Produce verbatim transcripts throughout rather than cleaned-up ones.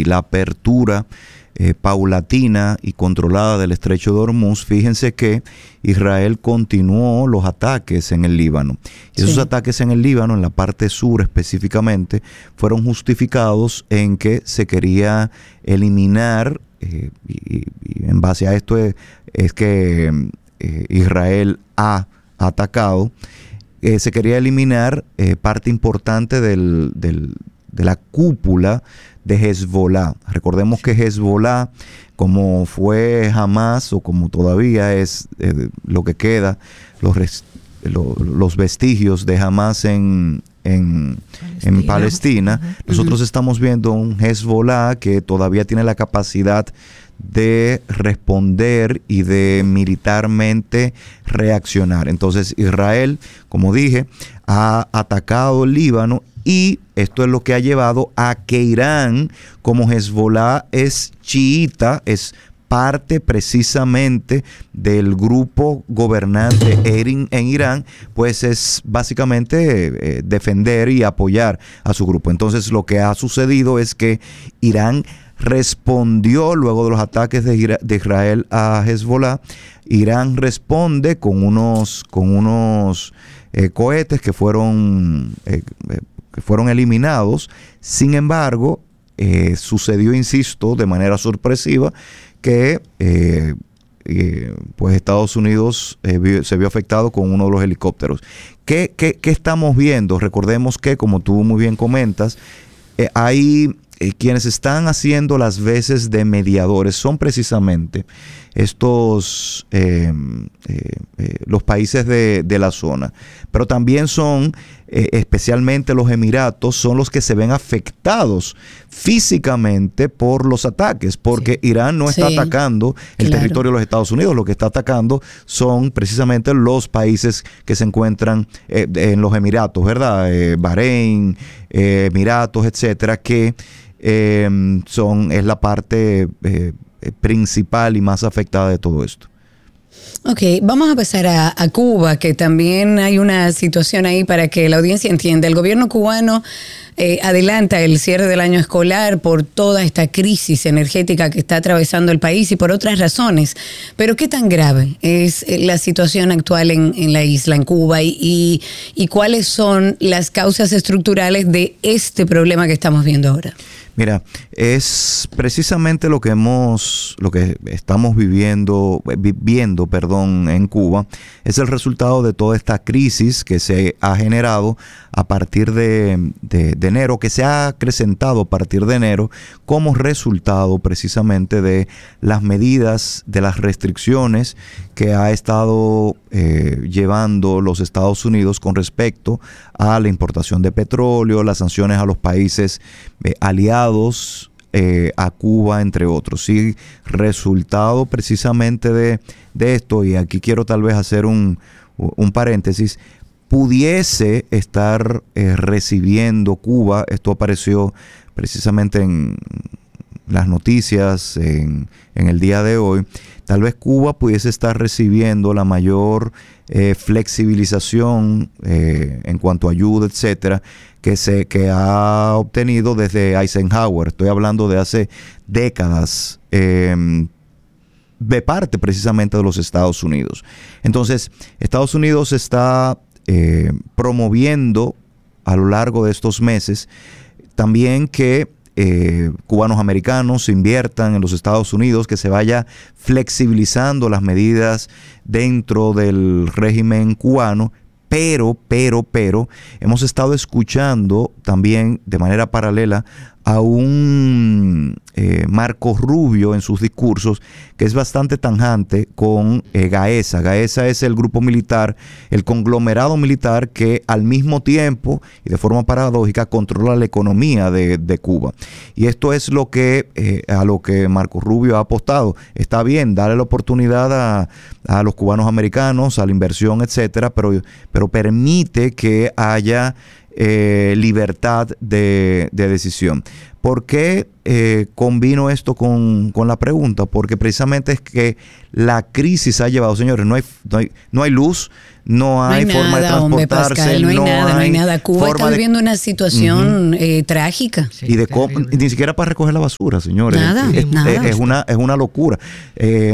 la apertura eh, paulatina y controlada del estrecho de Hormuz, fíjense que Israel continuó los ataques en el Líbano. Y esos sí. ataques en el Líbano, en la parte sur específicamente, fueron justificados en que se quería eliminar, eh, y, y en base a esto es, es que eh, Israel ha atacado, eh, se quería eliminar eh, parte importante del, del, de la cúpula de Hezbollah. Recordemos que Hezbollah, como fue Hamas o como todavía es eh, lo que queda, los, res, lo, los vestigios de Hamas en, en Palestina, en Palestina uh-huh. nosotros uh-huh. estamos viendo un Hezbollah que todavía tiene la capacidad de responder y de militarmente reaccionar. Entonces Israel, como dije, ha atacado el Líbano, y esto es lo que ha llevado a que Irán, como Hezbollah es chiita, es parte precisamente del grupo gobernante en Irán, pues es básicamente eh, defender y apoyar a su grupo. Entonces lo que ha sucedido es que Irán respondió luego de los ataques de, de Israel a Hezbollah. Irán responde con unos, con unos eh, cohetes que fueron, eh, que fueron eliminados. Sin embargo, eh, sucedió, insisto, de manera sorpresiva, que eh, eh, pues Estados Unidos eh, vio, se vio afectado con uno de los helicópteros. ¿Qué, qué, qué estamos viendo? Recordemos que, como tú muy bien comentas, eh, hay eh, quienes están haciendo las veces de mediadores, son precisamente estos eh, eh, eh, los países de, de la zona, pero también son eh, especialmente los Emiratos, son los que se ven afectados físicamente por los ataques, porque sí. Irán no está sí, atacando el claro. territorio de los Estados Unidos, lo que está atacando son precisamente los países que se encuentran eh, en los Emiratos, ¿verdad? Eh, Bahrein, eh, Emiratos, etcétera, que eh, son, es la parte eh, principal y más afectada de todo esto. Ok, vamos a pasar a, a Cuba, que también hay una situación ahí para que la audiencia entienda. El gobierno cubano eh, adelanta el cierre del año escolar por toda esta crisis energética que está atravesando el país y por otras razones. Pero ¿qué tan grave es la situación actual en, en la isla, en Cuba? Y, y, y ¿cuáles son las causas estructurales de este problema que estamos viendo ahora? Mira, es precisamente lo que hemos, lo que estamos viviendo, viviendo, perdón, en Cuba, es el resultado de toda esta crisis que se ha generado a partir de, de, de enero, que se ha acrecentado a partir de enero como resultado precisamente de las medidas, de las restricciones que ha estado eh, llevando los Estados Unidos con respecto a la importación de petróleo, las sanciones a los países eh, aliados eh, a Cuba, entre otros. Sí, resultado precisamente de, de esto, y aquí quiero tal vez hacer un, un paréntesis, pudiese estar eh, recibiendo Cuba, esto apareció precisamente en las noticias en, en el día de hoy, tal vez Cuba pudiese estar recibiendo la mayor eh, flexibilización eh, en cuanto a ayuda, etcétera, que se que ha obtenido desde Eisenhower. Estoy hablando de hace décadas, eh, de parte precisamente de los Estados Unidos. Entonces, Estados Unidos está eh, promoviendo a lo largo de estos meses también que Eh, cubanos americanos inviertan en los Estados Unidos, que se vaya flexibilizando las medidas dentro del régimen cubano, pero, pero, pero, hemos estado escuchando también de manera paralela a un eh, Marco Rubio en sus discursos que es bastante tajante con eh, Gaesa. Gaesa es el grupo militar, el conglomerado militar que al mismo tiempo y de forma paradójica controla la economía de, de Cuba. Y esto es lo que eh, a lo que Marco Rubio ha apostado. Está bien, darle la oportunidad a, a los cubanos americanos, a la inversión, etcétera, pero, pero permite que haya eh, libertad de, de decisión. ¿Por qué eh, combino esto con, con la pregunta? Porque precisamente es que la crisis ha llevado, señores, no hay, no hay, no hay luz, no hay, no hay forma nada, de transportarse, hombre, Pascal, no hay no nada, hay no hay nada. Cuba está viviendo de... una situación uh-huh. eh, trágica. Sí, y de co- ni siquiera para recoger la basura, señores. Nada, es, nada. Es, es, una, es una locura. Eh,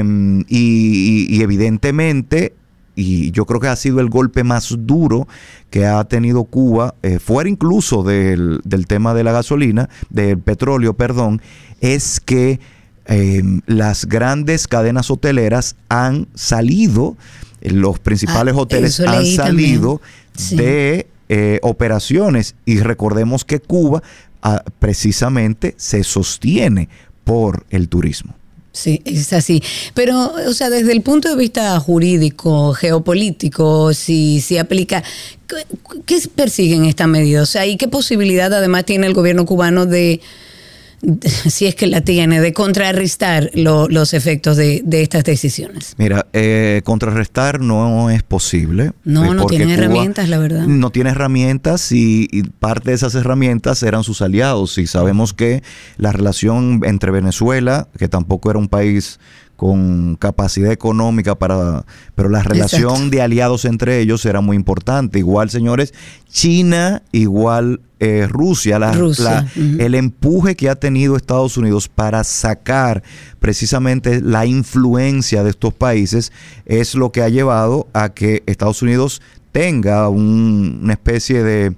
y, y, y evidentemente... Y yo creo que ha sido el golpe más duro que ha tenido Cuba, eh, fuera incluso del, del tema de la gasolina, del petróleo, perdón, es que eh, las grandes cadenas hoteleras han salido, los principales ah, hoteles han salido sí. de eh, operaciones. Y recordemos que Cuba ah, precisamente se sostiene por el turismo. Sí, es así. Pero, o sea, desde el punto de vista jurídico, geopolítico, si, si aplica, ¿qué, qué persiguen esta medida? O sea, ¿y qué posibilidad además tiene el gobierno cubano de, de si es que la tiene, de contrarrestar lo, los efectos de, de estas decisiones? Mira, eh, contrarrestar no es posible. No, no tienen Cuba herramientas, la verdad. No tiene herramientas y, y parte de esas herramientas eran sus aliados. Y sabemos que la relación entre Venezuela, que tampoco era un país con capacidad económica para, pero la relación Exacto. de aliados entre ellos era muy importante. Igual, señores, China, igual eh, Rusia, la, Rusia. La, uh-huh. el empuje que ha tenido Estados Unidos para sacar precisamente la influencia de estos países es lo que ha llevado a que Estados Unidos tenga un, una especie de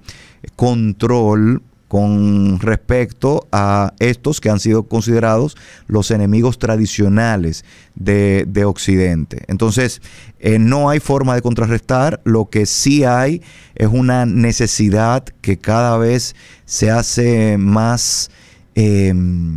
control con respecto a estos que han sido considerados los enemigos tradicionales de, de Occidente. Entonces, eh, no hay forma de contrarrestar. Lo que sí hay es una necesidad que cada vez se hace más eh,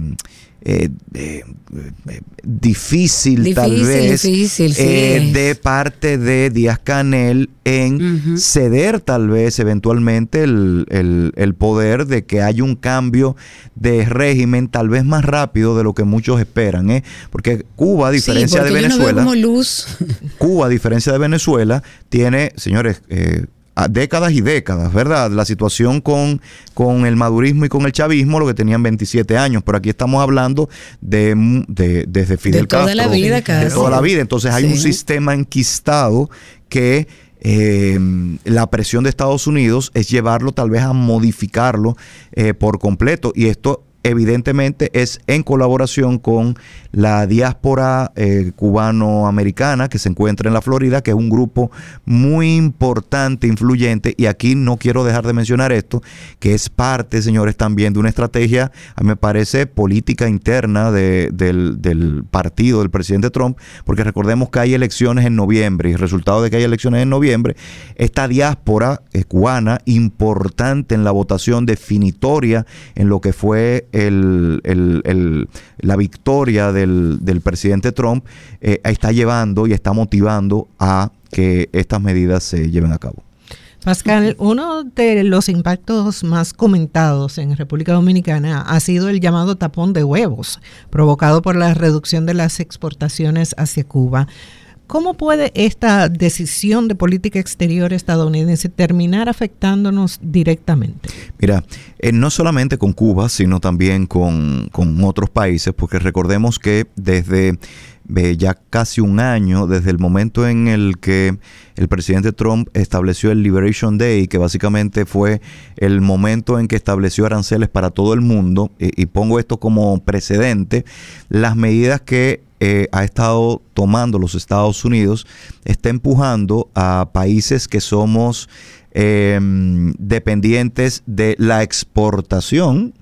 eh, eh, eh, difícil, difícil, tal vez, difícil, sí eh, de parte de Díaz-Canel en uh-huh. ceder tal vez eventualmente el, el, el poder de que haya un cambio de régimen tal vez más rápido de lo que muchos esperan, ¿eh? Porque Cuba, a diferencia sí, de Venezuela, yo no veo como luz. Cuba, a diferencia de Venezuela, tiene, señores, eh, a décadas y décadas, ¿verdad? La situación con, con el madurismo y con el chavismo, lo que tenían veintisiete años, pero aquí estamos hablando de, de desde Fidel de toda Castro, la vida, de toda la vida. Entonces hay sí. un sistema enquistado que eh, la presión de Estados Unidos es llevarlo tal vez a modificarlo eh, por completo, y esto evidentemente es en colaboración con la diáspora eh, cubano-americana que se encuentra en la Florida, que es un grupo muy importante, influyente, y aquí no quiero dejar de mencionar esto, que es parte, señores, también de una estrategia, a mí me parece, política interna de, del, del partido del presidente Trump, porque recordemos que hay elecciones en noviembre, y el resultado de que hay elecciones en noviembre, esta diáspora eh, cubana, importante en la votación definitoria en lo que fue El, el, el, la victoria del, del presidente Trump, eh, está llevando y está motivando a que estas medidas se lleven a cabo. Pascal, uno de los impactos más comentados en República Dominicana ha sido el llamado tapón de huevos, provocado por la reducción de las exportaciones hacia Cuba. ¿Cómo puede esta decisión de política exterior estadounidense terminar afectándonos directamente? Mira, eh, no solamente con Cuba, sino también con, con otros países, porque recordemos que desde eh, ya casi un año, desde el momento en el que el presidente Trump estableció el Liberation Day, que básicamente fue el momento en que estableció aranceles para todo el mundo, eh, y pongo esto como precedente, las medidas que Eh, ha estado tomando los Estados Unidos está empujando a países que somos eh, dependientes de la exportación,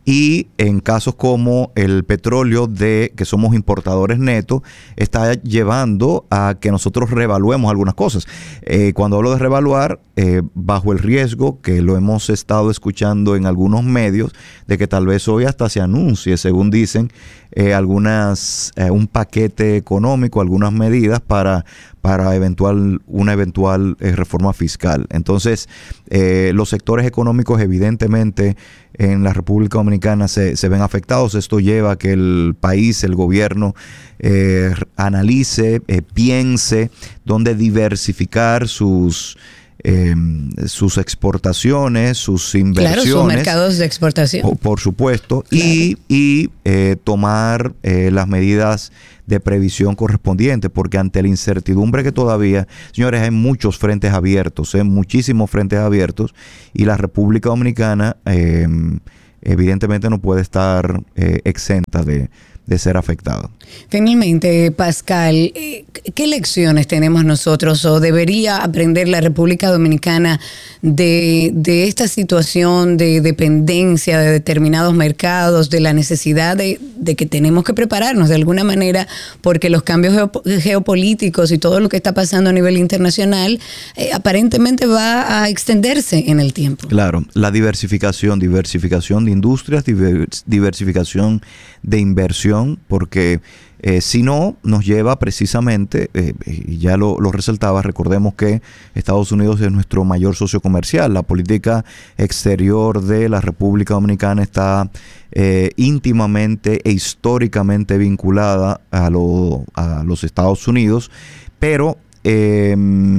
y en casos como el petróleo, de que somos importadores netos, está llevando a que nosotros reevaluemos algunas cosas. Eh, cuando hablo de reevaluar, eh, bajo el riesgo, que lo hemos estado escuchando en algunos medios, de que tal vez hoy hasta se anuncie, según dicen, eh, algunas eh, un paquete económico, algunas medidas para para eventual una eventual eh, reforma fiscal. Entonces, eh, los sectores económicos evidentemente en la República Dominicana se, se ven afectados. Esto lleva a que el país, el gobierno, eh, analice, eh, piense dónde diversificar sus eh, sus exportaciones, sus inversiones. Claro, sus mercados de exportación. Por, por supuesto, Claro. y, y eh, tomar eh, las medidas de previsión correspondientes, porque ante la incertidumbre que todavía, señores, hay muchos frentes abiertos, ¿eh? muchísimos frentes abiertos, y la República Dominicana eh, evidentemente no puede estar eh, exenta de, de ser afectada. Finalmente, Pascal, ¿qué lecciones tenemos nosotros o debería aprender la República Dominicana de, de esta situación de dependencia de determinados mercados, de la necesidad de, de que tenemos que prepararnos de alguna manera porque los cambios geopolíticos y todo lo que está pasando a nivel internacional eh, aparentemente va a extenderse en el tiempo? Claro, la diversificación, diversificación de industrias, diversificación de inversión, porque Eh, si no, nos lleva precisamente, eh, y ya lo, lo resaltaba, recordemos que Estados Unidos es nuestro mayor socio comercial. La política exterior de la República Dominicana está eh, íntimamente e históricamente vinculada a, lo, a los Estados Unidos, pero Eh,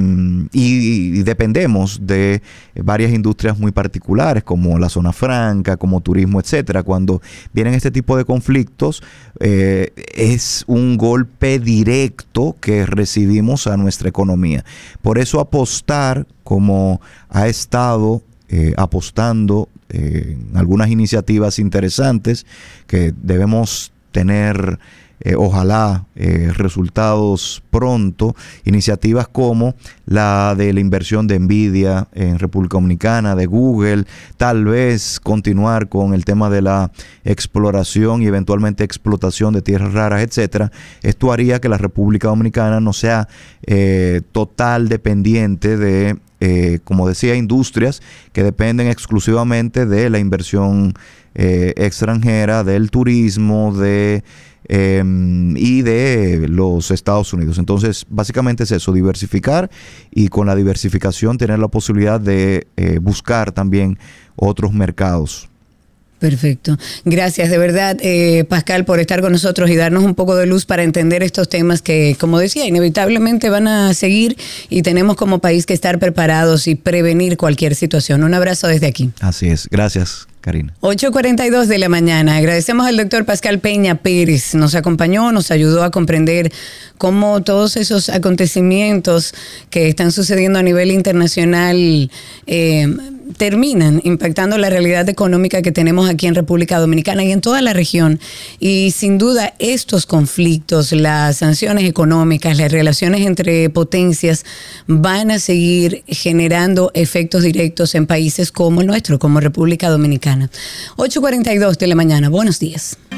y, y dependemos de varias industrias muy particulares como la zona franca, como turismo, etcétera. Cuando vienen este tipo de conflictos, eh, es un golpe directo que recibimos a nuestra economía. Por eso apostar, como ha estado eh, apostando eh, en algunas iniciativas interesantes que debemos tener, Eh, ojalá eh, resultados pronto, iniciativas como la de la inversión de Nvidia en República Dominicana, de Google, tal vez continuar con el tema de la exploración y eventualmente explotación de tierras raras, etcétera. Esto haría que la República Dominicana no sea eh, total dependiente de, eh, como decía, industrias que dependen exclusivamente de la inversión eh, extranjera, del turismo, de Eh, y de los Estados Unidos. Entonces, básicamente es eso, diversificar, y con la diversificación tener la posibilidad de eh, buscar también otros mercados. Perfecto. Gracias de verdad, eh, Pascal, por estar con nosotros y darnos un poco de luz para entender estos temas que, como decía, inevitablemente van a seguir y tenemos como país que estar preparados y prevenir cualquier situación. Un abrazo desde aquí. Así es. Gracias, Karina. ocho cuarenta y dos de la mañana. Agradecemos al doctor Pascal Peña Pérez. Nos acompañó, nos ayudó a comprender cómo todos esos acontecimientos que están sucediendo a nivel internacional eh, terminan impactando la realidad económica que tenemos aquí en República Dominicana y en toda la región. Y sin duda estos conflictos, las sanciones económicas, las relaciones entre potencias van a seguir generando efectos directos en países como el nuestro, como República Dominicana. ocho cuarenta y dos de la mañana. Buenos días.